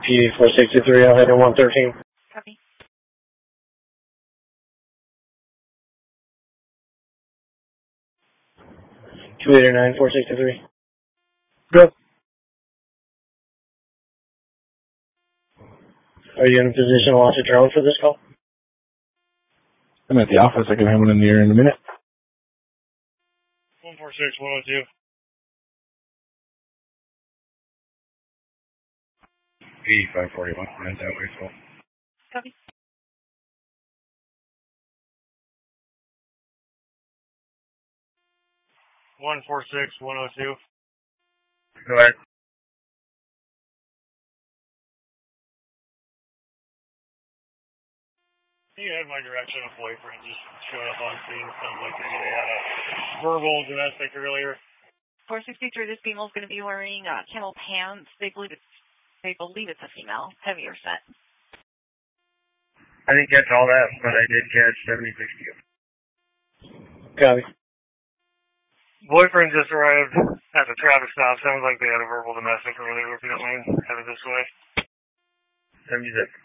P463, I'll head in 113. Copy. $289, 463. Go. Are you in a position to launch a drone for this call? I'm at the office. I can have one in the air in a minute. 146, 102. P541, rent that way, so. Copy. One 102. Go ahead. You had my direction of boyfriend just showed up on scene. Sounds like maybe they had a verbal domestic earlier. 463, this female's going to be wearing camel pants. They believe it's a female, heavier set. I didn't catch all that, but I did catch 7060. Copy. Boyfriend just arrived at the traffic stop. Sounds like they had a verbal domestic earlier. If you don't mind, headed this way. 76.